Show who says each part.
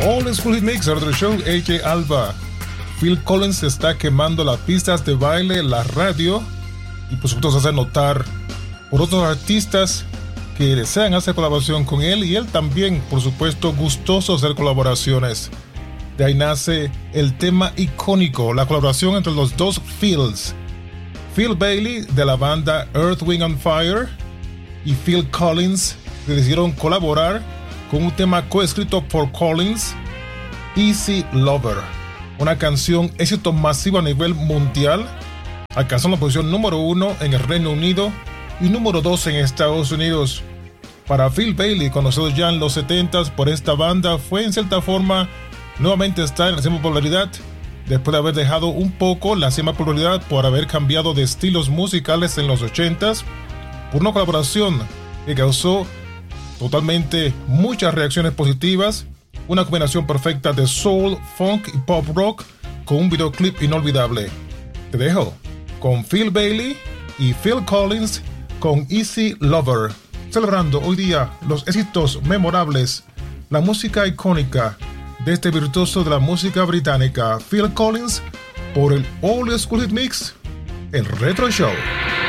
Speaker 1: All School Hit Mix, Retro Show, AJ Alba. Phil Collins está quemando las pistas de baile, la radio, y por supuesto se hace notar por otros artistas que desean hacer colaboración con él, y él también, por supuesto, gustoso de hacer colaboraciones. De ahí nace el tema icónico, la colaboración entre los dos Phils. Phil Bailey de la banda Earth, Wind and Fire y Phil Collins decidieron colaborar con un tema coescrito por Collins, Easy Lover, una canción éxito masivo a nivel mundial, alcanzando la posición número 1 en el Reino Unido y número 2 en Estados Unidos. Para Phil Bailey, conocido ya en los 70s por esta banda, fue en cierta forma nuevamente estar en la cima popularidad, después de haber dejado un poco la cima popularidad por haber cambiado de estilos musicales en los 80s, por una colaboración que causó totalmente muchas reacciones positivas, una combinación perfecta de soul, funk y pop rock con un videoclip inolvidable. Te dejo con Phil Bailey y Phil Collins con Easy Lover, celebrando hoy día los éxitos memorables, la música icónica de este virtuoso de la música británica, Phil Collins, por el All School Hit Mix, el Retro Show.